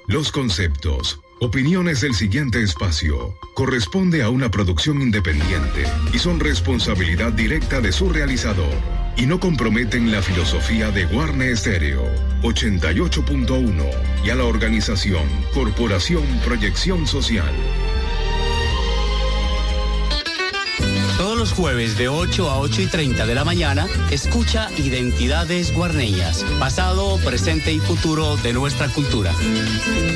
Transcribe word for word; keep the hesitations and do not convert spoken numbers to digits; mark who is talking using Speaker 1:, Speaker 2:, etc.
Speaker 1: Los conceptos, opiniones del siguiente espacio corresponde a una producción independiente y son responsabilidad directa de su realizador y no comprometen la filosofía de Guarne Estéreo ochenta y ocho punto uno y a la organización Corporación Proyección Social.
Speaker 2: Todos los jueves de ocho a ocho y treinta de la mañana, escucha Identidades Guarneñas, pasado, presente y futuro de nuestra cultura.